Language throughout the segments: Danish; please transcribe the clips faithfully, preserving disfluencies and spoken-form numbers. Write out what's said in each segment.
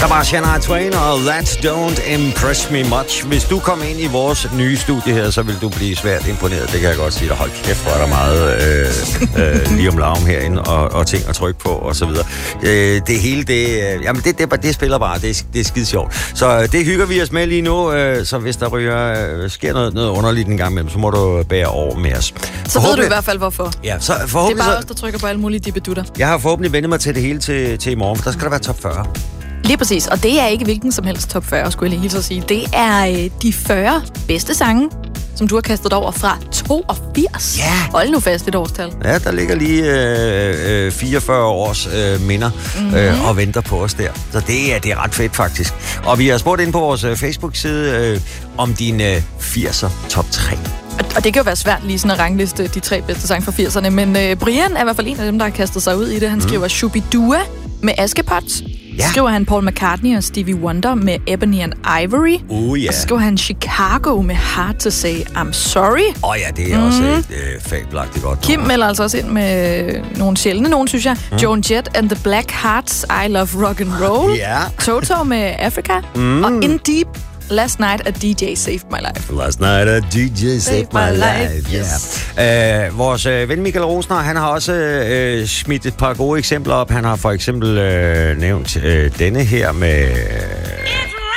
Der var Shania Twain og That Don't Impress Me Much. Hvis du kom ind i vores nye studie her, så vil du blive svært imponeret. Det kan jeg godt sige dig. Hold kæft, hvor er der meget øh, øh, lige om larm herinde, og, og ting at trykke på, og så videre. Øh, det hele, det, øh, jamen det, det, det spiller bare. Det er, det er skide sjovt. Så øh, det hygger vi os med lige nu. Øh, så hvis der ryger, øh, sker noget, noget underligt en gang imellem, så må du bære over med os. Så ved du i hvert fald, hvorfor. Ja, så det er bare så, os, der trykker på alle mulige dippedutter. Jeg har forhåbentlig vendt mig til det hele til, til i morgen, for der skal der være top fyrre. Lige præcis, og det er ikke hvilken som helst top fyrre, skulle jeg lige hilse at sige. Det er øh, de fyrre bedste sange, som du har kastet over fra toogfirs. Ja. Yeah. Hold nu fast et årstal. Ja, der ligger lige øh, øh, fireogfyrre års øh, minder mm-hmm. øh, og venter på os der. Så det er, det er ret fedt faktisk. Og vi har spurgt ind på vores øh, Facebook-side øh, om din øh, firser top tre. Og det kan jo være svært lige sådan at rangliste de tre bedste sange fra firserne, men øh, Brian er i hvert fald en af dem, der har kastet sig ud i det. Han mm. skriver Shubidua med Askepot. Ja. Skriver han Paul McCartney og Stevie Wonder med Ebony and Ivory. Uh, yeah. Og skriver han Chicago med Hard to Say I'm Sorry. Åh oh, ja, det er mm. også et øh, fabelagtigt godt. Kim melder altså også ind med nogle sjældne nogen, synes jeg. Mm. Joan Jett and the Black Hearts, I Love Rock and Roll. Ja. Toto med Africa. Mm. Og In Deep, Last Night a D J Saved My Life. Last Night a D J Saved, saved My, my Life, life. Yes. Yeah. Uh, vores uh, ven Michael Rosner, han har også uh, smidt et par gode eksempler op. Han har for eksempel uh, nævnt uh, denne her med uh,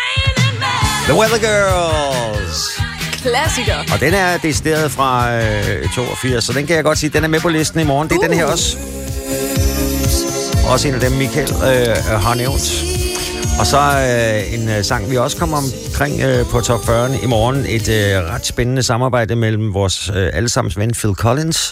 The Weather Girls. Klassiker. Og den er decideret fra uh, toogfirs, så den kan jeg godt sige, den er med på listen i morgen. Det er uh. den her også. Også en af dem, Michael uh, har nævnt. Og så øh, en øh, sang, vi også kommer omkring øh, på top fyrre i morgen. Et øh, ret spændende samarbejde mellem vores øh, allesammens ven Phil Collins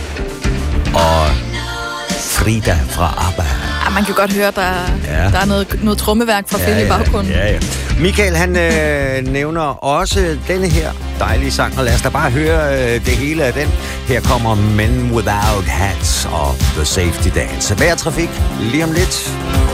og Frida fra ABBA. Ja, man kan godt høre, der, ja. der er noget, noget trommeværk fra Phil ja, i baggrunden. Ja, ja. Michael, han øh, nævner også denne her dejlige sang, og lad os da bare høre øh, det hele af den. Her kommer Men Without Hats og The Safety Dance. Vejrtrafik lige om lidt.